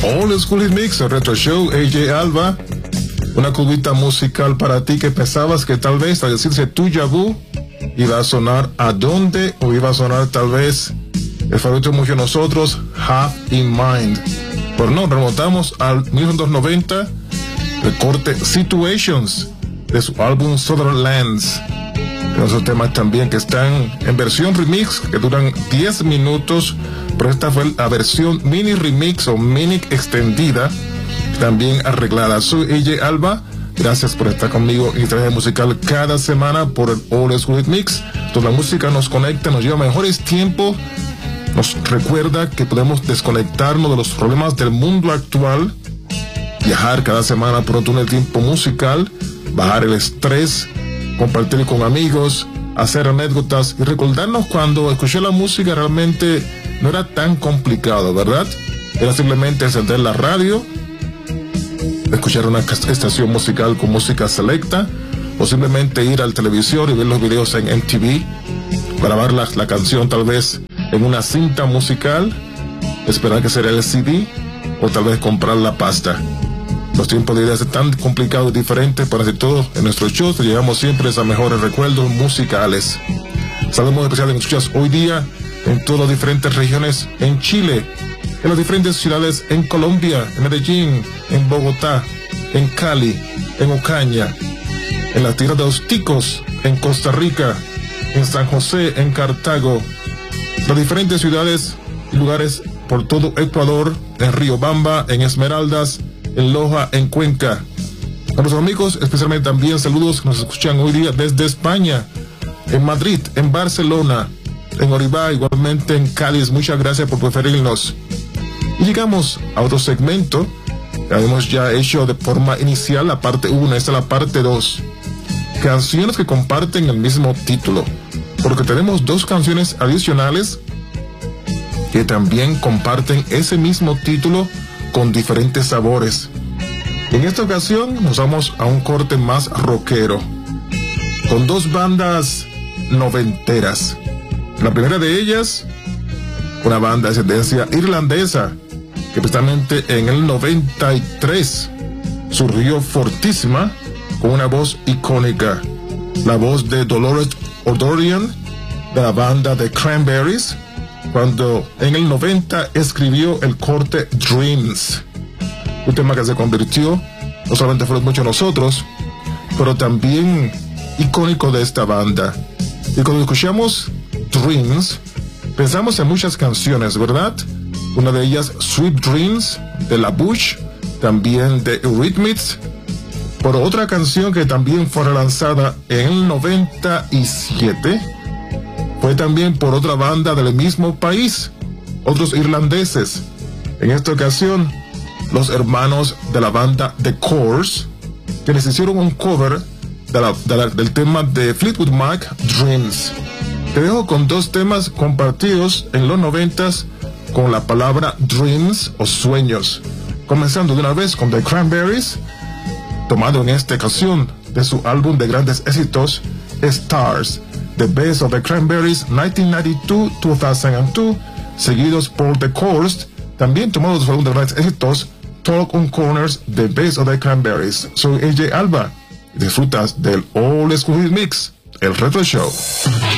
Old School Hit Mix, el Retro Show, AJ Alba. Una cubita musical para ti que pensabas que tal vez al decirse Déjà Vu iba a sonar ¿A dónde? O iba a sonar tal vez el favorito de muchos de nosotros, Have in Mind. Pero no, remontamos al 1990, el corte Situations de su álbum Sutherlands. Esos temas también que están en versión remix, que duran 10 minutos, pero esta fue la versión mini remix o mini extendida, también arreglada. Soy AJ Alba, gracias por estar conmigo en Traje Musical cada semana por el Old School Hit Mix. Toda la música nos conecta, nos lleva mejores tiempos, nos recuerda que podemos desconectarnos de los problemas del mundo actual, viajar cada semana por un túnel de tiempo musical, bajar el estrés, compartir con amigos, hacer anécdotas y recordarnos cuando escuché la música realmente no era tan complicado, ¿verdad? Era simplemente encender la radio, escuchar una estación musical con música selecta, o simplemente ir al televisor y ver los videos en MTV, grabar la canción tal vez en una cinta musical, esperar que sea el CD, o tal vez comprar la pasta. Los tiempos de vida son tan complicados y diferentes, para hacer todo en nuestros shows llevamos siempre a mejores recuerdos musicales. Saludos especiales en escuchas hoy día en todas las diferentes regiones en Chile, en las diferentes ciudades en Colombia, en Medellín, en Bogotá, en Cali, en Ocaña, en las tierras de los ticos, en Costa Rica, en San José, en Cartago, las diferentes ciudades y lugares por todo Ecuador, en Riobamba, en Esmeraldas, en Loja, en Cuenca. A nuestros amigos, especialmente también saludos que nos escuchan hoy día desde España, en Madrid, en Barcelona, en Oribá, igualmente en Cádiz. Muchas gracias por preferirnos. Y llegamos a otro segmento que habíamos ya hecho de forma inicial, la parte 1, esta es la parte 2. Canciones que comparten el mismo título, porque tenemos dos canciones adicionales que también comparten ese mismo título con diferentes sabores. En esta ocasión nos vamos a un corte más rockero, con dos bandas noventeras. La primera de ellas, una banda de ascendencia irlandesa, que precisamente en el 93 surgió fortísima con una voz icónica, la voz de Dolores O'Riordan, de la banda de Cranberries, cuando en el 90 escribió el corte Dreams, un tema que se convirtió, no solamente fueron muchos nosotros, pero también icónico de esta banda. Y cuando escuchamos Dreams, pensamos en muchas canciones, ¿verdad? Una de ellas, Sweet Dreams, de La Bouche, también de Eurythmics, por otra canción que también fue relanzada en el 97, fue también por otra banda del mismo país, otros irlandeses. En esta ocasión, los hermanos de la banda The Corrs, quienes hicieron un cover del tema de Fleetwood Mac, Dreams. Te dejo con dos temas compartidos en los 90s con la palabra Dreams o sueños. Comenzando de una vez con The Cranberries, tomado en esta ocasión de su álbum de grandes éxitos, Stars, The Best of the Cranberries 1992-2002, seguidos por The Corrs, también tomado de su álbum de grandes éxitos, Talk on Corners, The Best of the Cranberries. Soy AJ Alba y disfrutas del Old School Hit Mix, el Retro Show.